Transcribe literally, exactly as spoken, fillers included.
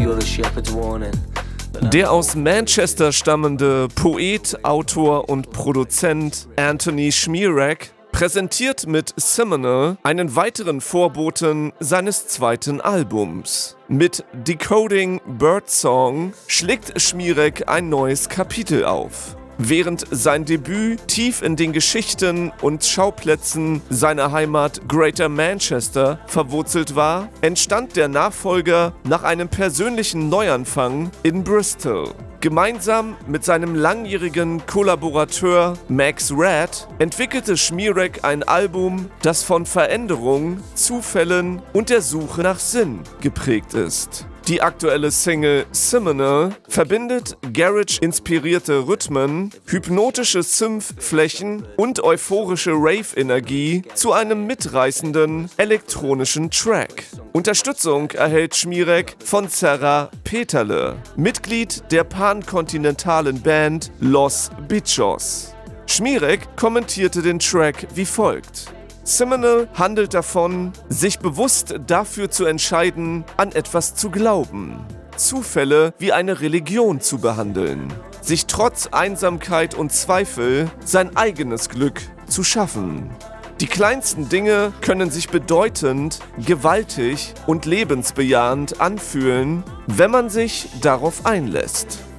Der aus Manchester stammende Poet, Autor und Produzent Anthony Szmírek präsentiert mit Seminole einen weiteren Vorboten seines zweiten Albums. Mit Decoding Birdsong schlägt Szmírek ein neues Kapitel auf. Während sein Debüt tief in den Geschichten und Schauplätzen seiner Heimat Greater Manchester verwurzelt war, entstand der Nachfolger nach einem persönlichen Neuanfang in Bristol. Gemeinsam mit seinem langjährigen Kollaborateur Max Radd entwickelte Szmírek ein Album, das von Veränderung, Zufällen und der Suche nach Sinn geprägt ist. Die aktuelle Single Seminole verbindet Garage-inspirierte Rhythmen, hypnotische Synth-Flächen und euphorische Rave-Energie zu einem mitreißenden elektronischen Track. Unterstützung erhält Szmírek von Serra Peterle, Mitglied der pankontinentalen Band Los Bichos. Szmírek kommentierte den Track wie folgt: Seminole handelt davon, sich bewusst dafür zu entscheiden, an etwas zu glauben, Zufälle wie eine Religion zu behandeln, sich trotz Einsamkeit und Zweifel sein eigenes Glück zu schaffen. Die kleinsten Dinge können sich bedeutend, gewaltig und lebensbejahend anfühlen, wenn man sich darauf einlässt.